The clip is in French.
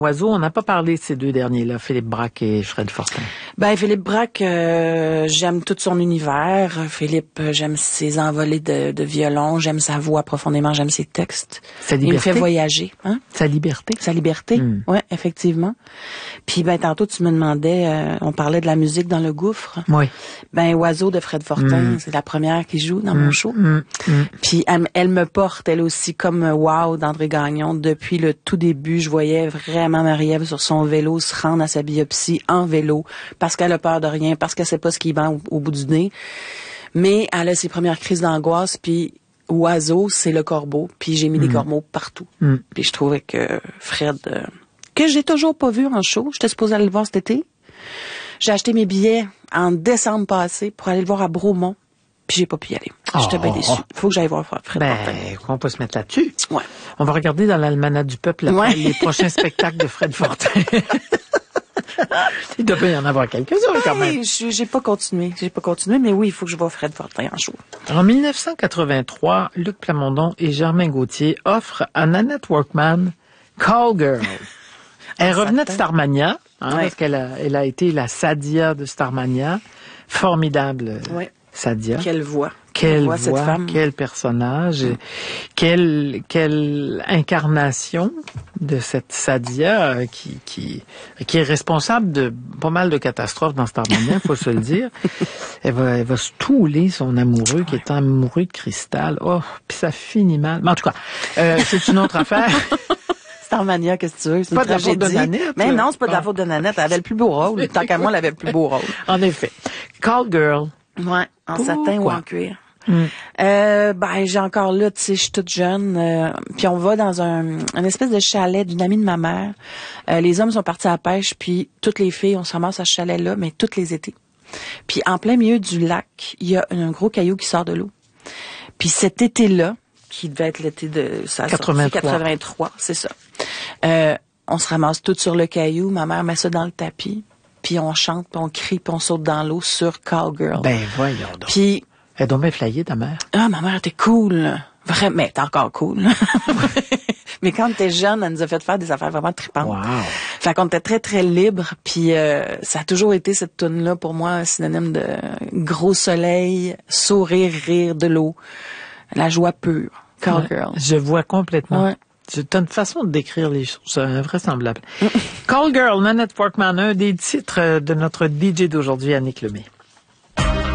Oiseau, on n'a pas parlé de ces deux derniers-là, Philippe Braque et Fred Fortin. Ben Philippe Braque, j'aime tout son univers. Philippe, j'aime ses envolées de violon, j'aime sa voix profondément, j'aime ses textes. Sa liberté. Il me fait voyager, hein? Sa liberté. Sa liberté, ouais, effectivement. Puis ben tantôt tu me demandais, on parlait de la musique dans le gouffre. Oui. Ben Oiseau de Fred Fortin, c'est la première qui joue dans mon show. Puis elle me porte, elle aussi, comme Wow d'André Gagnon. Depuis le tout début, je voyais vraiment Marie-Ève sur son vélo se rendre à sa biopsie en vélo parce qu'elle a peur de rien, parce qu'elle sait pas ce qui va au bout du nez. Mais elle a ses premières crises d'angoisse, puis Oiseau, c'est le corbeau, puis j'ai mis des corbeaux partout. Puis je trouvais que Fred, que j'ai toujours pas vu en show, j'étais supposée aller le voir cet été. J'ai acheté mes billets en décembre passé pour aller le voir à Bromont, puis j'ai pas pu y aller. J'étais bien déçue. Faut que j'aille voir Fred Fortin. On peut se mettre là-dessus. Ouais. On va regarder dans l'Almanach du Peuple les prochains spectacles de Fred Fortin. Il doit bien y en avoir quelques-uns quand même. J'ai pas continué, mais oui, il faut que je vois Fred Fortin en show. En 1983, Luc Plamondon et Germain Gauthier offrent à Nanette Workman Call Girl. Elle revenait de Starmania, parce qu'elle a été la Sadia de Starmania. Formidable Sadia. Quelle voix. Quelle voix, cette femme. Quel personnage, quelle incarnation de cette Sadia qui est responsable de pas mal de catastrophes dans Starmania, faut se le dire. Elle va se touler son amoureux qui est amoureux de Cristal. Oh, puis ça finit mal. Mais en tout cas, c'est une autre affaire. Starmania, qu'est-ce que tu veux? C'est pas de la faute de Nanette. Mais non, c'est pas de la faute de Nanette. Elle avait le plus beau rôle. Tant qu'à moi, elle avait le plus beau rôle. En effet. Call Girl. Ouais, en satin ou en cuir. J'ai encore là, tu sais, je suis toute jeune, puis on va dans un espèce de chalet d'une amie de ma mère. Les hommes sont partis à la pêche, puis toutes les filles, on se ramasse à ce chalet-là, mais tous les étés. Puis en plein milieu du lac, il y a un gros caillou qui sort de l'eau. Puis cet été-là, qui devait être l'été de 83, c'est ça. On se ramasse toutes sur le caillou, ma mère met ça dans le tapis, puis on chante, puis on crie, puis on saute dans l'eau sur Call Girl. Ben voyons donc. Puis elle doit bien flyée, ta mère. Ah, ma mère était cool. Vraiment, mais elle était encore cool. Mais quand t'es jeune, elle nous a fait faire des affaires vraiment tripantes. Wow. Fait qu'on était très, très libres. Puis ça a toujours été, cette toune-là, pour moi, un synonyme de gros soleil, sourire, rire, de l'eau. La joie pure. Call Girl. Je vois complètement. Ouais. C'est une façon de décrire les choses invraisemblable. Call Girl, Nanette Workman, un des titres de notre DJ d'aujourd'hui, Annick Lemay.